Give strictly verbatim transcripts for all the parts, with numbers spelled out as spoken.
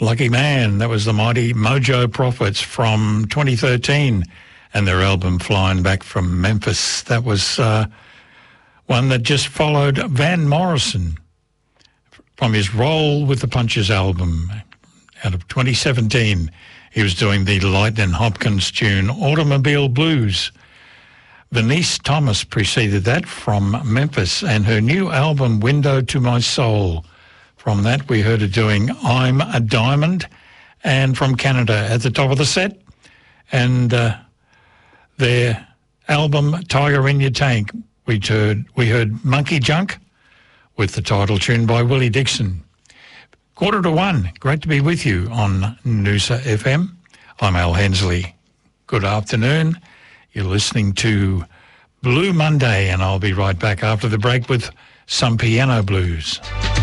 Lucky Man. That was the mighty Mojo Prophets from twenty thirteen and their album Flying Back from Memphis. That was uh, one that just followed Van Morrison from his Roll with the Punches album out of twenty seventeen. He was doing the Lightning Hopkins tune, Automobile Blues. Venice Thomas preceded that from Memphis and her new album, Window to My Soul. From that, we heard her doing I'm a Diamond. And from Canada at the top of the set, and uh, their album, Tiger in Your Tank, we heard, we heard Monkey Junk with the title tune by Willie Dixon. Quarter to one. Great to be with you on Noosa F M. I'm Al Hensley. Good afternoon. You're listening to Blue Monday, and I'll be right back after the break with some piano blues.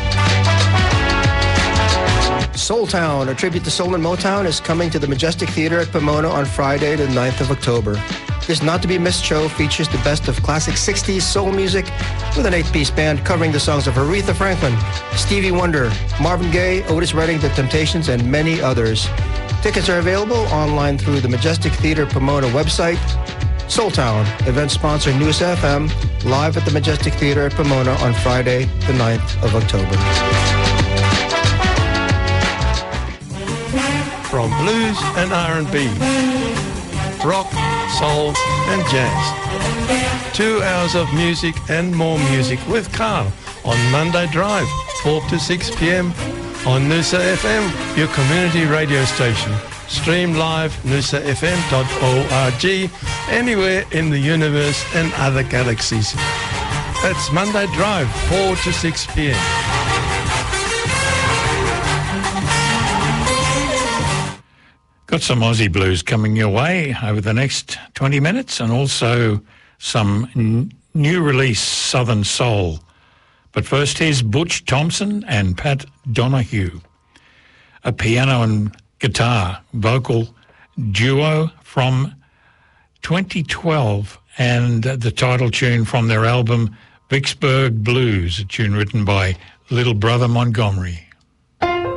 Soul Town, a tribute to soul and Motown, is coming to the Majestic Theatre at Pomona on Friday, the ninth of October. This not-to-be-missed show features the best of classic sixties soul music with an eight-piece band covering the songs of Aretha Franklin, Stevie Wonder, Marvin Gaye, Otis Redding, The Temptations, and many others. Tickets are available online through the Majestic Theatre Pomona website. Soul Town, event sponsor Noosa F M, live at the Majestic Theatre at Pomona on Friday, the ninth of October. From blues and R and B, rock, soul and jazz. Two hours of music and more music with Carl on Monday Drive, four to six p.m. on Noosa F M, your community radio station. Stream live noosa f m dot org, anywhere in the universe and other galaxies. That's Monday Drive, four to six p.m. Got some Aussie blues coming your way over the next twenty minutes, and also some n- new release Southern Soul. But first, here's Butch Thompson and Pat Donahue, a piano and guitar vocal duo from twenty twelve, and the title tune from their album Vicksburg Blues, a tune written by Little Brother Montgomery.